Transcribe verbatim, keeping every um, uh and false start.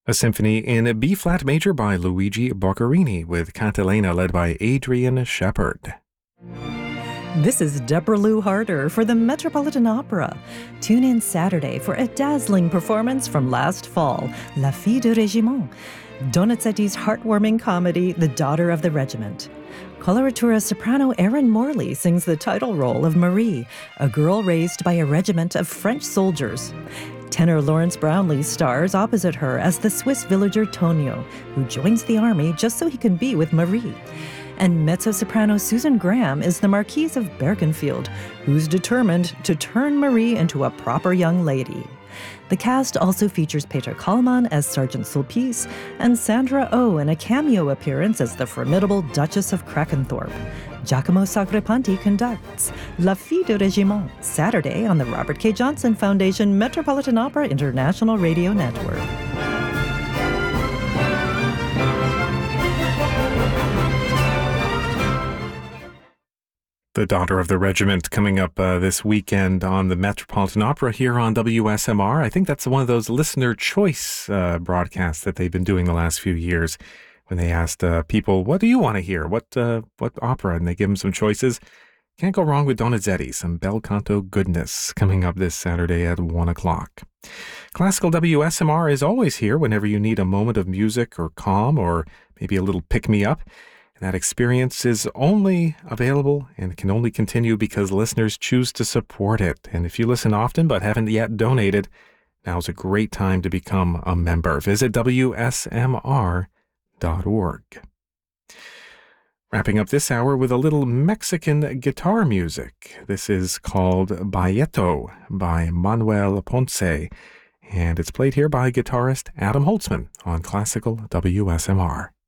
A symphony in B-flat major by Luigi Boccherini with Cantilena led by Adrian Shepard. This is Deborah Lou Harder for the Metropolitan Opera. Tune in Saturday for a dazzling performance from last fall, La Fille du Régiment, Donizetti's heartwarming comedy, The Daughter of the Regiment. Coloratura soprano Erin Morley sings the title role of Marie, a girl raised by a regiment of French soldiers. Tenor Lawrence Brownlee stars opposite her as the Swiss villager Tonio, who joins the army just so he can be with Marie. And mezzo-soprano Susan Graham is the Marquise of Bergenfield, who's determined to turn Marie into a proper young lady. The cast also features Peter Kallmann as Sergeant Sulpice and Sandra Oh in a cameo appearance as the formidable Duchess of Krakenthorpe. Giacomo Sacripanti conducts La Fille du Régiment, Saturday on the Robert K. Johnson Foundation Metropolitan Opera International Radio Network. The Daughter of the Regiment coming up uh, this weekend on the Metropolitan Opera here on W S M R. I think that's one of those listener choice uh, broadcasts that they've been doing the last few years when they asked uh, people, what do you want to hear? What uh, what opera? And they give them some choices. Can't go wrong with Donizetti, some bel canto goodness coming up this Saturday at one o'clock. Classical W S M R is always here whenever you need a moment of music or calm or maybe a little pick-me-up. That experience is only available and can only continue because listeners choose to support it. And if you listen often but haven't yet donated, now's a great time to become a member. Visit W S M R dot org. Wrapping up this hour with a little Mexican guitar music. This is called Bayeto by Manuel Ponce, and it's played here by guitarist Adam Holtzman on Classical W S M R.